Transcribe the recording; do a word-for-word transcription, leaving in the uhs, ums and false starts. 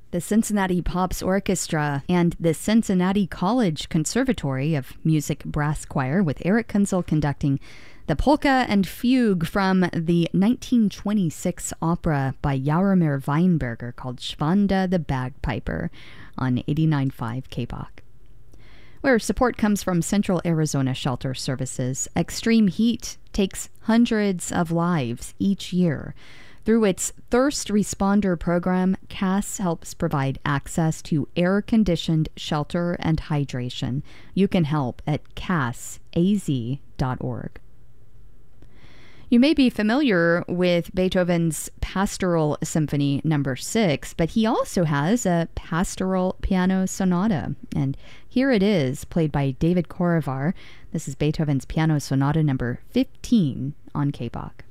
The Cincinnati Pops Orchestra and the Cincinnati College Conservatory of Music Brass Choir, with Eric Kunzel conducting the polka and fugue from the nineteen twenty-six opera by Jaromir Weinberger called Schwanda the Bagpiper on eighty-nine point five K B O C. Where support comes from Central Arizona Shelter Services, extreme heat takes hundreds of lives each year. Through its Thirst Responder program, C A S helps provide access to air-conditioned shelter and hydration. You can help at C A S A Z dot org. You may be familiar with Beethoven's Pastoral Symphony number six, but he also has a Pastoral Piano Sonata. And here it is, played by David Korevar. This is Beethoven's Piano Sonata number fifteen on K B O C.